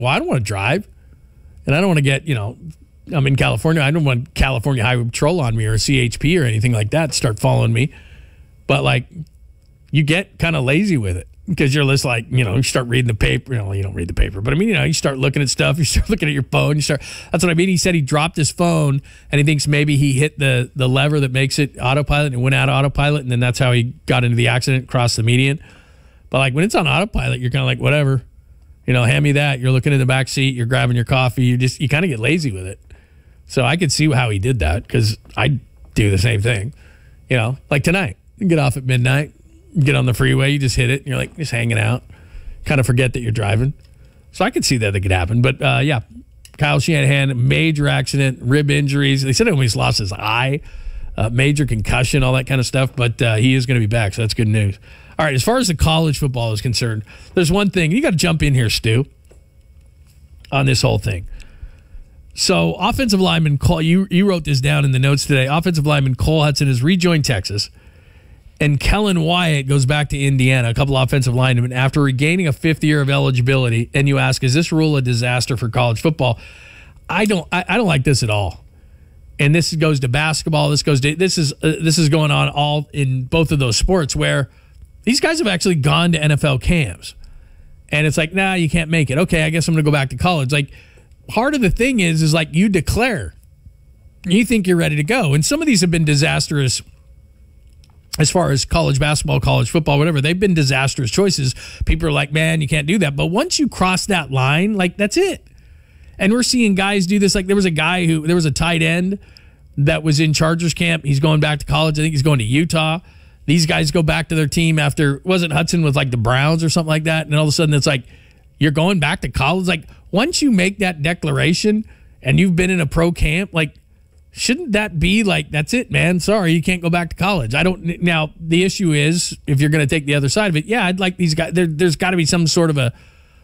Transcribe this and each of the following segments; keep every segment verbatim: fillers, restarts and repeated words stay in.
well, I don't want to drive. And I don't want to get, you know, I'm in California. I don't want California Highway Patrol on me or C H P or anything like that to start following me. But, like, you get kind of lazy with it because you're just like, you know, you start reading the paper. You know, you don't read the paper. But, I mean, you know, you start looking at stuff. You start looking at your phone. You start. That's what I mean. He said he dropped his phone and he thinks maybe he hit the, the lever that makes it autopilot and went out of autopilot. And then that's how he got into the accident, crossed the median. But, like, when it's on autopilot, you're kind of like, whatever. You know, hand me that. You're looking in the back seat. You're grabbing your coffee. You just, you kind of get lazy with it. So I could see how he did that because I do the same thing. You know, like tonight, you get off at midnight, you get on the freeway, you just hit it, and you're like just hanging out, kind of forget that you're driving. So I could see that that could happen. But uh, yeah, Kyle Shanahan, major accident, rib injuries. They said he almost lost his eye, uh, major concussion, all that kind of stuff. But uh, he is going to be back, so that's good news. All right, as far as the college football is concerned, there's one thing. You got to jump in here, Stu, on this whole thing. So offensive lineman Cole, you, you wrote this down in the notes today. Offensive lineman Cole Hudson has rejoined Texas, and Kellen Wyatt goes back to Indiana, a couple offensive linemen, after regaining a fifth year of eligibility. And you ask, is this rule a disaster for college football? I don't I, I don't like this at all. And this goes to basketball. This goes to this is uh, this is going on all in both of those sports where these guys have actually gone to N F L camps. And it's like, nah, you can't make it. Okay, I guess I'm going to go back to college. Like, part of the thing is, is like you declare. You think you're ready to go. And some of these have been disastrous as far as college basketball, college football, whatever. They've been disastrous choices. People are like, man, you can't do that. But once you cross that line, like, that's it. And we're seeing guys do this. Like, there was a guy who, there was a tight end that was in Chargers camp. He's going back to college. I think he's going to Utah. These guys go back to their team after, wasn't Hudson with like the Browns or something like that? And all of a sudden it's like, you're going back to college. Like, once you make that declaration and you've been in a pro camp, like, shouldn't that be like, that's it, man? Sorry, you can't go back to college. I don't. Now, the issue is, if you're going to take the other side of it, yeah, I'd like these guys. There, there's got to be some sort of a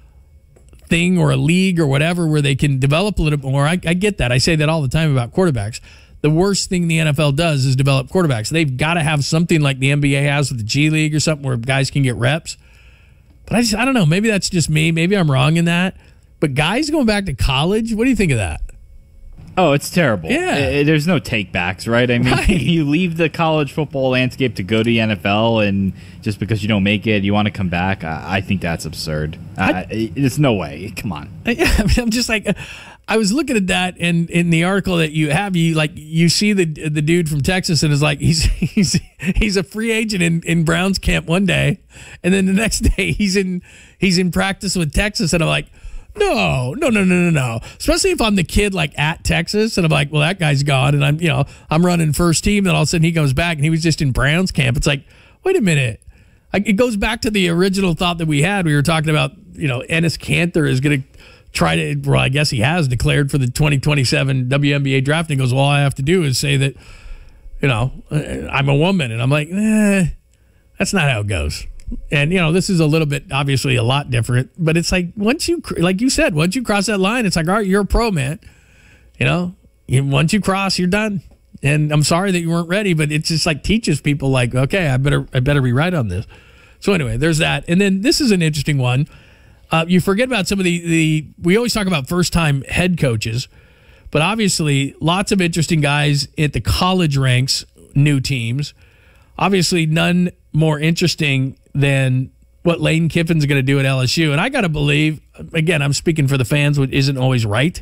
thing or a league or whatever where they can develop a little bit more. I, I get that. I say that all the time about quarterbacks. The worst thing the N F L does is develop quarterbacks. They've got to have something like the N B A has with the G League or something where guys can get reps. But I just, I don't know. Maybe that's just me. Maybe I'm wrong in that. But guys going back to college, what do you think of that? Oh, it's terrible. Yeah. There's no take-backs, right? I mean, right. You leave the college football landscape to go to the N F L, and just because you don't make it, you want to come back. I, I think that's absurd. I, uh, there's no way. Come on. Yeah, I mean, I'm just like, I was looking at that, and in the article that you have, you like you see the the dude from Texas, and is like he's he's he's a free agent in, in Browns camp one day, and then the next day he's in he's in practice with Texas, and I'm like, No, no, no, no, no, no. Especially if I'm the kid like at Texas and I'm like, well, that guy's gone and I'm, you know, I'm running first team. Then all of a sudden he comes back and he was just in Browns camp. It's like, wait a minute. It goes back to the original thought that we had. We were talking about, you know, Enes Kanter is going to try to, well, I guess he has declared for the twenty twenty-seven W N B A draft. And he goes, well, all I have to do is say that, you know, I'm a woman. And I'm like, eh, that's not how it goes. And, you know, this is a little bit, obviously, a lot different. But it's like, once you, like you said, once you cross that line, it's like, all right, you're a pro, man. You know, you, once you cross, you're done. And I'm sorry that you weren't ready, but it just, like, teaches people, like, okay, I better I better be right on this. So, anyway, there's that. And then this is an interesting one. Uh, you forget about some of the, the, we always talk about first-time head coaches. But, obviously, lots of interesting guys at the college ranks, new teams. Obviously, none more interesting than what Lane Kiffin's going to do at L S U. And I got to believe, again, I'm speaking for the fans, which isn't always right.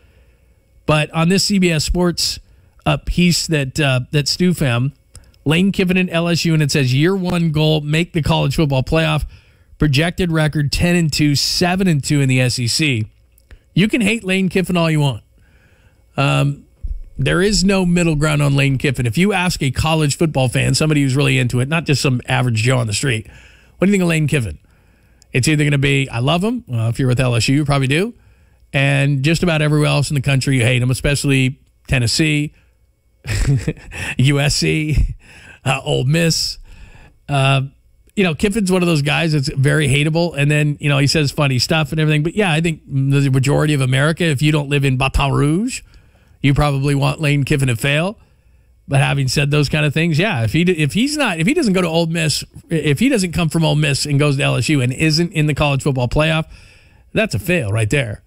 But on this C B S Sports uh, piece that uh, that Stu found, Lane Kiffin at L S U, and it says year one goal, make the college football playoff. Projected record ten and two, seven and two in the S E C. You can hate Lane Kiffin all you want. Um, there is no middle ground on Lane Kiffin. If you ask a college football fan, somebody who's really into it, not just some average Joe on the street, what do you think of Lane Kiffin? It's either going to be, I love him. Well, if you're with L S U, you probably do. And just about everywhere else in the country, you hate him, especially Tennessee, U S C, uh, Ole Miss. Uh, you know, Kiffin's one of those guys that's very hateable. And then, you know, he says funny stuff and everything. But, yeah, I think the majority of America, if you don't live in Baton Rouge, you probably want Lane Kiffin to fail. But having said those kind of things, yeah, if he if he's not if he doesn't go to Ole Miss, if he doesn't come from Ole Miss and goes to L S U and isn't in the college football playoff, That's a fail right there.